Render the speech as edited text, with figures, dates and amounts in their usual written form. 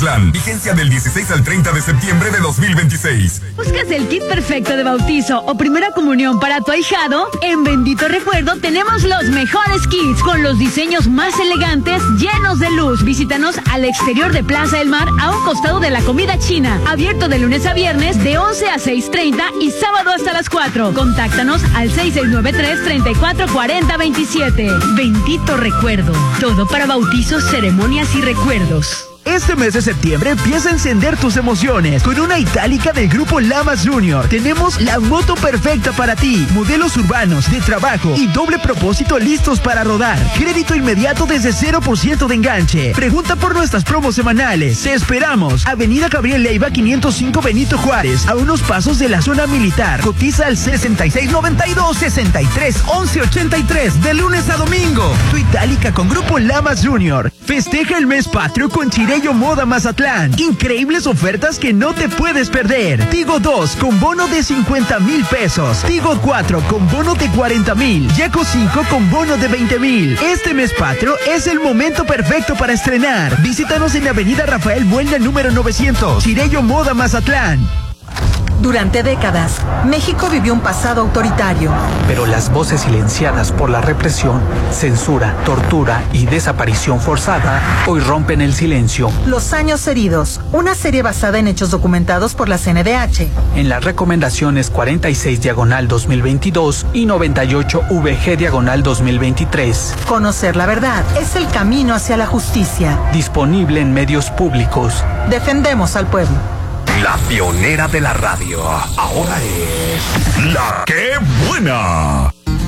Mazatlán. Vigencia del 16 al 30 de septiembre de 2026. ¿Buscas el kit perfecto de bautizo o primera comunión para tu ahijado? En Bendito Recuerdo tenemos los mejores kits con los diseños más elegantes, llenos de luz. Visítanos al exterior de Plaza del Mar, a un costado de la comida china. Abierto de lunes a viernes de 11 a 6:30 y sábado hasta las 4. Contáctanos al 6693-344027. Bendito Recuerdo. Todo para bautizos, ceremonias y recuerdos. Este mes de septiembre empieza a encender tus emociones con una itálica del grupo Lamas Junior. Tenemos la moto perfecta para ti. Modelos urbanos, de trabajo y doble propósito listos para rodar. Crédito inmediato desde 0% de enganche. Pregunta por nuestras promos semanales. Te esperamos. Avenida Gabriel Leiva 505 Benito Juárez, a unos pasos de la zona militar. Cotiza al 6692-631183 de lunes a domingo. Tu itálica con grupo Lamas Junior. Festeja el mes patrio con Chirello Moda Mazatlán. Increíbles ofertas que no te puedes perder. Tigo 2 con bono de 50,000 pesos. Tigo 4 con bono de 40,000. Yaco 5 con bono de 20,000. Este mes patrio es el momento perfecto para estrenar. Visítanos en la avenida Rafael Buelna número 900. Chirello Moda Mazatlán. Durante décadas, México vivió un pasado autoritario. Pero las voces silenciadas por la represión, censura, tortura y desaparición forzada hoy rompen el silencio. Los años heridos, una serie basada en hechos documentados por la CNDH. En las recomendaciones 46/2022 y 98/VG/2023. Conocer la verdad es el camino hacia la justicia. Disponible en medios públicos. Defendemos al pueblo. La pionera de la radio, ahora es La ¡Qué Buena!